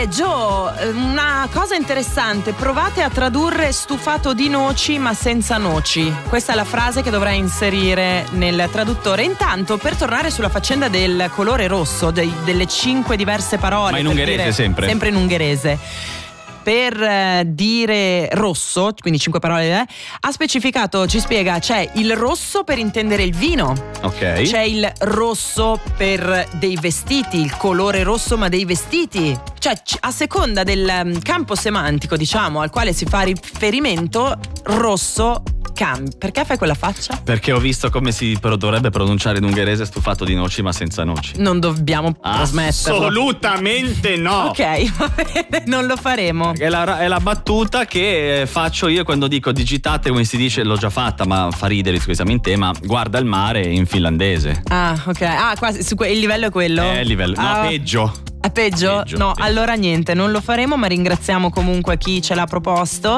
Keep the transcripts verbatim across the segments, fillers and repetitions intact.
Invece Joe, una cosa interessante, provate a tradurre stufato di noci ma senza noci. Questa è la frase che dovrai inserire nel traduttore. Intanto, per tornare sulla faccenda del colore rosso, dei, delle cinque diverse parole, ma in per ungherese dire, sempre sempre in ungherese, per eh, dire rosso, quindi cinque parole, eh, ha specificato, ci spiega, c'è il rosso per intendere il vino, ok, c'è il rosso per dei vestiti, il colore rosso ma dei vestiti, cioè a seconda del um, campo semantico, diciamo, al quale si fa riferimento, rosso cambia. Perché fai quella faccia? Perché ho visto come si pro- dovrebbe pronunciare in ungherese stufato di noci ma senza noci. Non dobbiamo trasmetterlo. Assolutamente no. Ok, va bene, non lo faremo. È la, è la battuta che faccio io quando dico digitate, come si dice, l'ho già fatta, ma fa ridere, scusami in tema, guarda il mare in finlandese. Ah, ok. Ah, quasi, su que- il livello è quello? Eh, il livello, no, ah. peggio. È peggio? Peggio, no, peggio. Allora niente, non lo faremo, ma ringraziamo comunque chi ce l'ha proposto.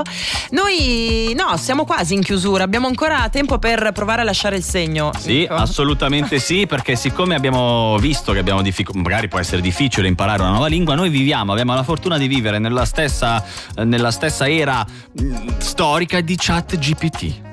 Noi no, siamo quasi in chiusura, abbiamo ancora tempo per provare a lasciare il segno. Sì, Nico. assolutamente sì, perché siccome abbiamo visto che abbiamo difficoltà, magari può essere difficile imparare una nuova lingua, noi viviamo, abbiamo la fortuna di vivere nella stessa, nella stessa era mh, storica di ChatGPT.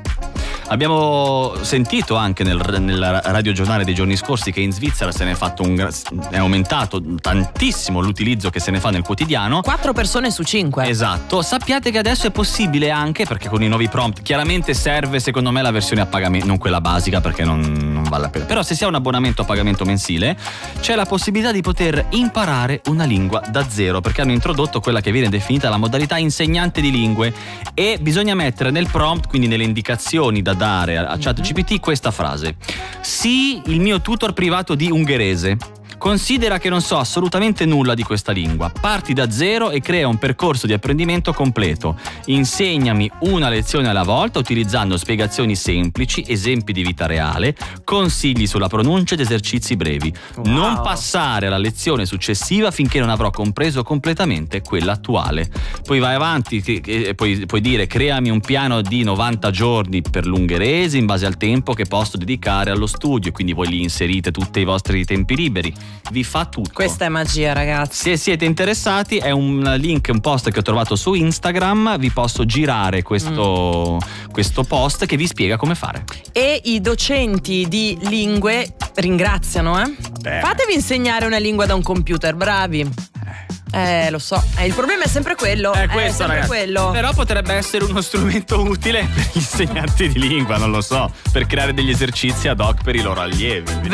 Abbiamo sentito anche nel, nel radiogiornale dei giorni scorsi che in Svizzera se ne è fatto un è aumentato tantissimo l'utilizzo che se ne fa nel quotidiano. Quattro persone su cinque. Esatto. Sappiate che adesso è possibile anche, perché con i nuovi prompt chiaramente serve secondo me la versione a pagamento, non quella basica perché non, non vale la pena. Però se si ha un abbonamento a pagamento mensile c'è la possibilità di poter imparare una lingua da zero, perché hanno introdotto quella che viene definita la modalità insegnante di lingue e bisogna mettere nel prompt, quindi nelle indicazioni da dare a ChatGPT, questa frase: sii il mio tutor privato di ungherese. Considera che non so assolutamente nulla di questa lingua. Parti da zero e crea un percorso di apprendimento completo. Insegnami una lezione alla volta utilizzando spiegazioni semplici, esempi di vita reale, consigli sulla pronuncia ed esercizi brevi. Wow. Non passare alla lezione successiva finché non avrò compreso completamente quella attuale. Poi vai avanti e puoi, puoi dire: creami un piano di novanta giorni per l'ungherese in base al tempo che posso dedicare allo studio. Quindi voi gli inserite tutti i vostri tempi liberi. Vi fa tutto. Questa è magia, ragazzi. Se siete interessati, è un link, un post che ho trovato su Instagram. Vi posso girare questo, mm. questo post che vi spiega come fare. E i docenti di lingue ringraziano, eh? Beh. Fatevi insegnare una lingua da un computer, bravi. Eh, lo so. Eh, il problema è sempre quello. È È questo, sempre ragazzi. quello. Però potrebbe essere uno strumento utile per gli insegnanti di lingua, non lo so, per creare degli esercizi ad hoc per i loro allievi.